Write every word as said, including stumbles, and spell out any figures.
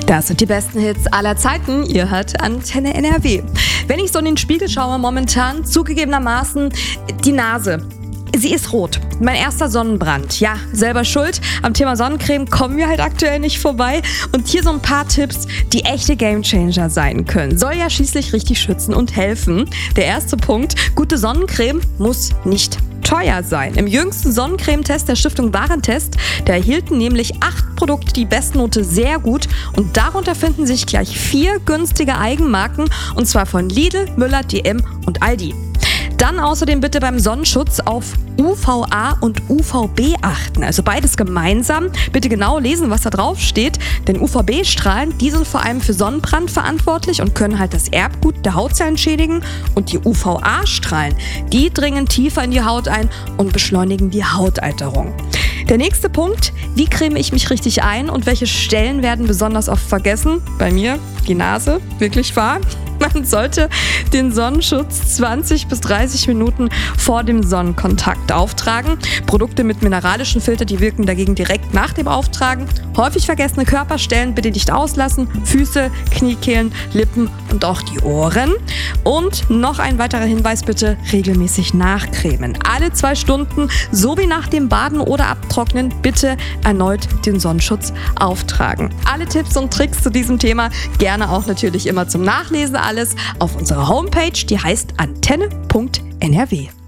Das sind die besten Hits aller Zeiten. Ihr hört Antenne N R W. Wenn ich so in den Spiegel schaue momentan, zugegebenermaßen die Nase. Sie ist rot. Mein erster Sonnenbrand. Ja, selber schuld. Am Thema Sonnencreme kommen wir halt aktuell nicht vorbei. Und hier so ein paar Tipps, die echte Gamechanger sein können. Soll ja schließlich richtig schützen und helfen. Der erste Punkt, gute Sonnencreme muss nicht teuer sein. Im jüngsten Sonnencremetest der Stiftung Warentest, da erhielten nämlich acht Produkte die Bestnote sehr gut und darunter finden sich gleich vier günstige Eigenmarken und zwar von Lidl, Müller, D M und Aldi. Dann außerdem bitte beim Sonnenschutz auf U V A und U V B achten. Also beides gemeinsam. Bitte genau lesen, was da drauf steht. Denn U V B-Strahlen, die sind vor allem für Sonnenbrand verantwortlich und können halt das Erbgut der Hautzellen schädigen. Und die U V A-Strahlen, die dringen tiefer in die Haut ein und beschleunigen die Hautalterung. Der nächste Punkt, wie creme ich mich richtig ein und welche Stellen werden besonders oft vergessen? Bei mir die Nase, wirklich wahr. Man sollte den Sonnenschutz zwanzig bis dreißig Minuten vor dem Sonnenkontakt auftragen. Produkte mit mineralischen Filter, die wirken dagegen direkt nach dem Auftragen. Häufig vergessene Körperstellen bitte nicht auslassen. Füße, Kniekehlen, Lippen und auch die Ohren. Und noch ein weiterer Hinweis, bitte regelmäßig nachcremen. Alle zwei Stunden sowie nach dem Baden oder Abtrocknen bitte erneut den Sonnenschutz auftragen. Alle Tipps und Tricks zu diesem Thema gerne auch natürlich immer zum Nachlesen. Alles auf unserer Homepage, die heißt antenne punkt n r w.